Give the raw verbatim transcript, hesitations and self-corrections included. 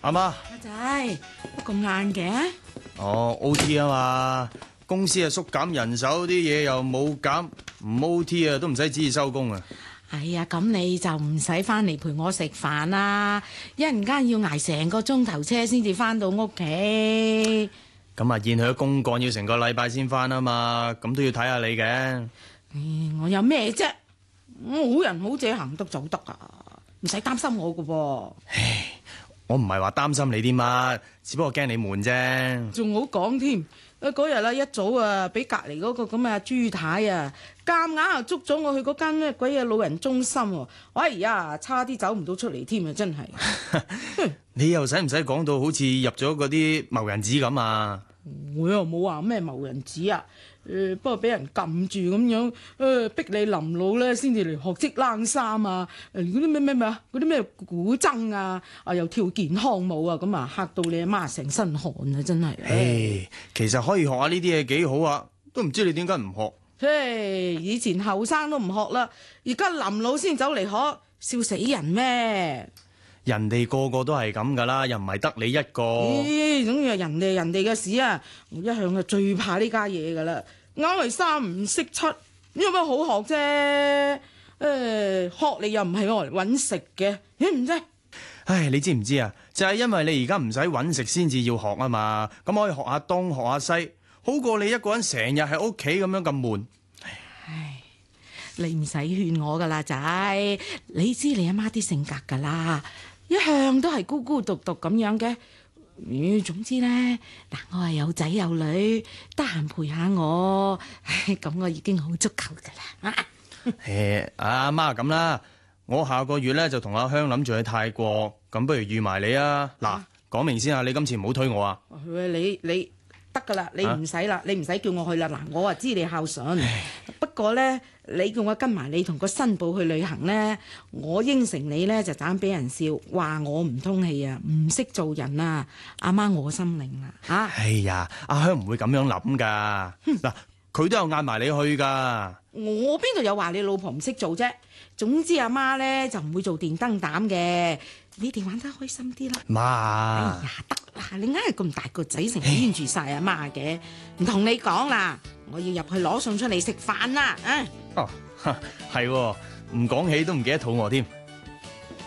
阿媽， 阿仔，乜咁晏嘅？ 哦 O T 啊嘛，公司啊縮減人手，啲嘢又冇減，唔 O T 啊都唔使旨意收工啊。 哎呀，咁你就唔使翻嚟陪我食飯啦，一陣間要挨成個鐘頭車先至翻到屋企。 咁啊，現佢公幹要成個禮拜先翻啊嘛，咁都要睇下你嘅。 唉，我有咩啫？我好人好姐行得走得啊，唔使擔心我噶噃。 唉，我唔係話擔心你啲乜，只不過驚你悶啫。 仲好講添，嗰日啊一早啊，俾隔離嗰個咁啊朱太啊，夾硬啊捉咗我去嗰間咩鬼嘢老人中心喎，哎呀，差啲走唔到出嚟添啊，真係。 你又使唔使講到好似入咗嗰啲謀人紙咁啊？ 我又冇話咩謀人紙啊，誒、呃、不過俾人撳住咁樣，誒、呃、逼你臨老咧先至嚟學識冷衫啊，誒嗰啲咩咩咩啊，嗰啲咩古箏啊，啊又跳健康舞啊，咁啊嚇到你阿媽成身汗啊，真係。 唉，其實可以學下呢啲嘢幾好啊，都唔知你點解唔學。 嘿，以前後生都唔學啦，而家臨老先走嚟學，笑死人咩？ 人哋個個都係咁噶啦，又唔係得你一個。 咦，總之係人哋人哋嘅事啊！我一向係最怕呢家嘢噶啦，硬係三唔識七，有乜好學啫？誒，學嚟又唔係我嚟揾食嘅，你唔知？ 唉，你知唔知啊？就係因為你而家唔使揾食先至要學啊嘛，咁可以學下東學下西，好過你一個人成日喺屋企咁樣咁悶。 唉，你唔使勸我噶啦，仔，你知你阿媽啲性格噶啦。一向都係孤孤獨獨咁樣嘅，嗯，總之咧，嗱，我係有仔有女，得閒陪下我，咁我已經好足夠噶啦。 誒，阿媽咁啦，我下個月咧就同阿香諗住去泰國，咁不如預埋你啊！嗱，講明先啊，你今次唔好推我啊！ 你你得噶啦，你唔使啦，你唔使叫我去啦。嗱，我啊知你孝順，不過咧，你叫我跟埋你同個新抱去旅行咧，我應承你咧就盞俾人笑，話我唔通氣啊，唔識做人啊！阿媽我心領啦，嚇！ 哎呀，阿香唔會咁樣諗噶，嗱，佢都有嗌埋你去噶。 我邊度有話你老婆唔識做啫？總之阿媽咧就唔會做電燈膽嘅，你哋玩得開心啲啦。 媽， 哎呀，得啦，你硬係咁大個仔成日黏住晒阿媽嘅，唔同你講啦，我要入去攞餸出嚟食飯啦，啊！ 哦，係喎，唔講起都唔記得肚餓添。